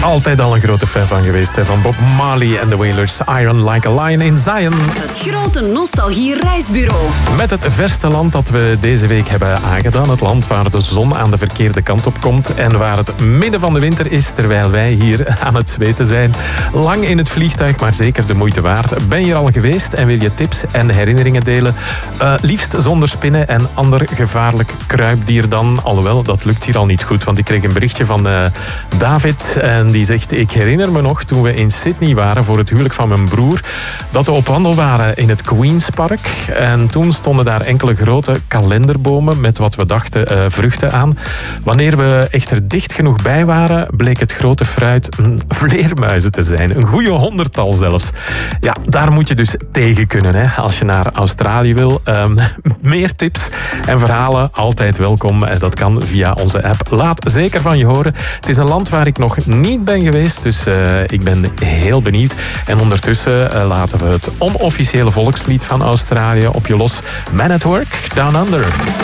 Altijd al een grote fan van geweest, hè? Van Bob Marley en The Wailers. Iron Like a Lion in Zion. Het grote nostalgie-reisbureau. Met het verste land dat we deze week hebben aangedaan. Het land waar de zon aan de verkeerde kant op komt. En waar het midden van de winter is, terwijl wij hier aan het zweten zijn. Lang in het vliegtuig, maar zeker de moeite waard. Ben je er al geweest en wil je tips en herinneringen delen? Liefst zonder spinnen en ander gevaarlijk kruipdier dan. Alhoewel, dat lukt hier al niet goed. Want ik kreeg een berichtje van David. En die zegt, ik herinner me nog toen we in Sydney waren voor het huwelijk van mijn broer. Dat we op wandel waren in het Queen's Park. En toen stonden daar enkele grote kalenderbomen met wat we dachten vruchten aan. Wanneer we echter dicht genoeg bij waren, bleek het grote fruit vleermuizen te zijn. Een goede 100-tal zelfs. Ja, daar moet je dus tegen kunnen, hè, als je naar Australië wil. Meer tips en verhalen, altijd welkom. Dat kan via onze app. Laat zeker van je horen. Het is een land waar ik nog niet ben geweest, dus ik ben heel benieuwd. En ondertussen laten we het onofficiële volkslied van Australië op je los. Man at Work, Down Under.